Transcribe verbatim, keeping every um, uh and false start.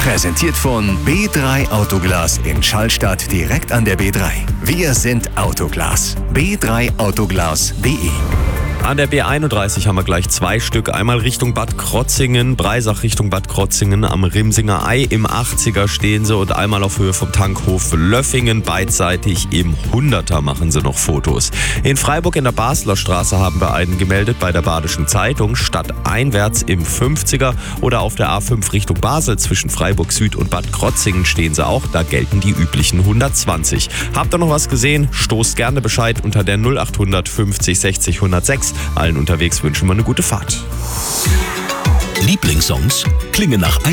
Präsentiert von B drei Autoglas in Schallstadt direkt an der B drei. Wir sind Autoglas. b drei autoglas punkt de. An der B einunddreißig haben wir gleich zwei Stück. Einmal Richtung Bad Krotzingen, Breisach Richtung Bad Krotzingen. Am Rimsinger Ei im achtziger stehen sie und einmal auf Höhe vom Tankhof Löffingen. Beidseitig im hunderter machen sie noch Fotos. In Freiburg in der Basler Straße haben wir einen gemeldet bei der Badischen Zeitung. Stadteinwärts im fünfziger oder auf der A fünf Richtung Basel zwischen Freiburg Süd und Bad Krotzingen stehen sie auch. Da gelten die üblichen hundertzwanzig. Habt ihr noch was gesehen? Stoßt gerne Bescheid unter der null acht hundert fünfzig sechzig hundertsechs. Allen unterwegs wünschen wir eine gute Fahrt. Lieblingssongs klingen nach